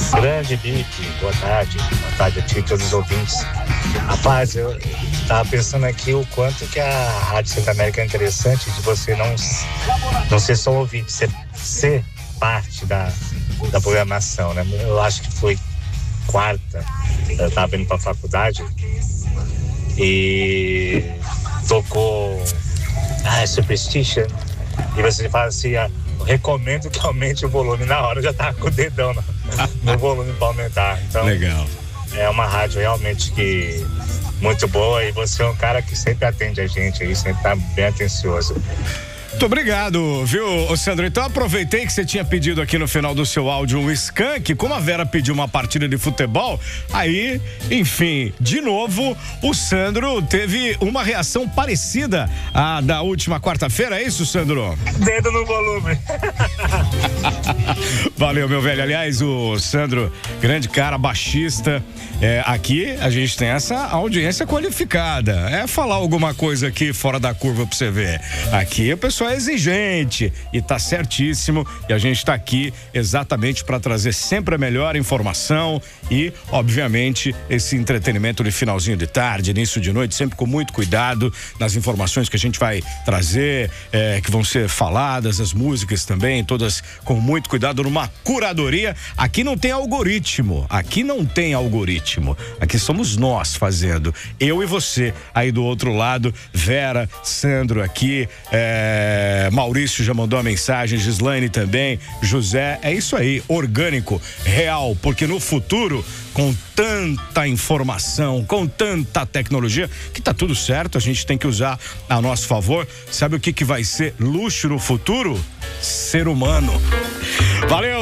Grande Bic, boa tarde a ti e todos os ouvintes. Rapaz, eu tava pensando aqui o quanto que a Rádio Centro América é interessante de você não ser só ouvinte, ser parte da programação, né? Eu acho que foi quarta, eu tava indo pra faculdade e tocou Superstition, e você fala assim, eu recomendo que aumente o volume. Na hora eu já tava com o dedão no volume para aumentar. Então, legal. É uma rádio realmente que muito boa, e você é um cara que sempre atende a gente aí, sempre tá bem atencioso. Muito obrigado, viu, Sandro? Então aproveitei que você tinha pedido aqui no final do seu áudio um skunk, como a Vera pediu uma partida de futebol, aí, enfim, de novo, o Sandro teve uma reação parecida à da última quarta-feira, é isso, Sandro? Dedo no volume. Valeu, meu velho. Aliás, o Sandro, grande cara, baixista. Aqui a gente tem essa audiência qualificada. É falar alguma coisa aqui fora da curva pra você ver. Aqui o pessoal é exigente e tá certíssimo. E a gente tá aqui exatamente para trazer sempre a melhor informação e, obviamente, esse entretenimento de finalzinho de tarde, início de noite, sempre com muito cuidado nas informações que a gente vai trazer, que vão ser faladas, as músicas também, todas com muito cuidado, numa curadoria. Aqui não tem algoritmo. Aqui somos nós fazendo. Eu e você aí do outro lado. Vera, Sandro aqui, Maurício já mandou a mensagem, Gislaine também, José. É isso aí, orgânico, real, porque no futuro, com tanta informação, com tanta tecnologia, que tá tudo certo, a gente tem que usar a nosso favor. Sabe o que vai ser luxo no futuro? Ser humano. Valeu!